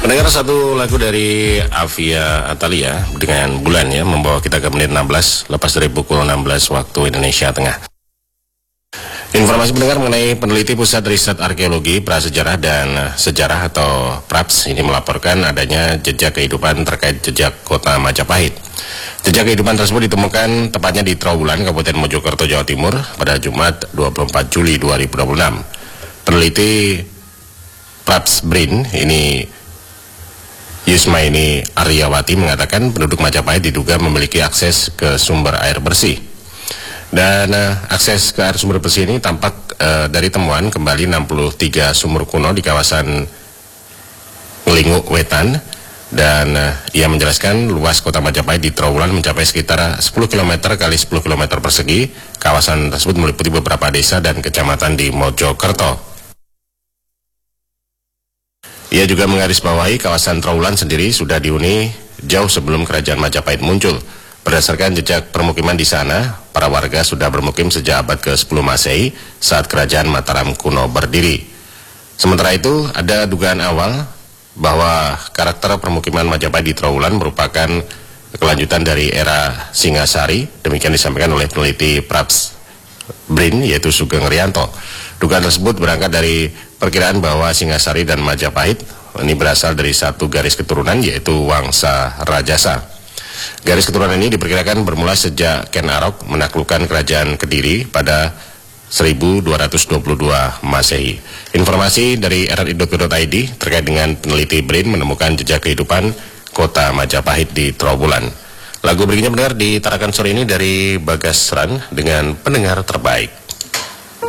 Pendengar, satu lagu dari Avia Atalia dengan Bulan ya, membawa kita ke menit 16 lepas dari pukul 16 waktu Indonesia Tengah. Informasi pendengar mengenai peneliti Pusat Riset Arkeologi, Prasejarah dan Sejarah atau PRAPS ini melaporkan adanya jejak kehidupan terkait jejak kota Majapahit. Jejak kehidupan tersebut ditemukan tepatnya di Trawulan, Kabupaten Mojokerto, Jawa Timur pada Jumat 24 Juli 2026. Peneliti PRAPS BRIN ini Yusmaini Aryawati mengatakan penduduk Majapahit diduga memiliki akses ke sumber air bersih. Dan akses ke air sumber bersih ini tampak dari temuan kembali 63 sumur kuno di kawasan Ngelinguk Wetan. Dan ia menjelaskan luas kota Majapahit di Trawulan mencapai sekitar 10 km kali 10 km persegi. Kawasan tersebut meliputi beberapa desa dan kecamatan di Mojokerto. Ia juga menggarisbawahi kawasan Trawulan sendiri sudah dihuni jauh sebelum kerajaan Majapahit muncul. Berdasarkan jejak permukiman di sana, para warga sudah bermukim sejak abad ke-10 Masehi saat kerajaan Mataram kuno berdiri. Sementara itu, ada dugaan awal bahwa karakter permukiman Majapahit di Trawulan merupakan kelanjutan dari era Singasari. Demikian disampaikan oleh peneliti PRAPS BRIN, yaitu Sugeng Rianto. Dugaan tersebut berangkat dari perkiraan bahwa Singasari dan Majapahit ini berasal dari satu garis keturunan, yaitu Wangsa Rajasa. Garis keturunan ini diperkirakan bermula sejak Ken Arok menaklukkan kerajaan Kediri pada 1222 Masehi. Informasi dari rri.co.id terkait dengan peneliti BRIN menemukan jejak kehidupan kota Majapahit di Trawulan. Lagu berikutnya benar ditarakan sore ini dari Bagas Ran dengan Pendengar Terbaik.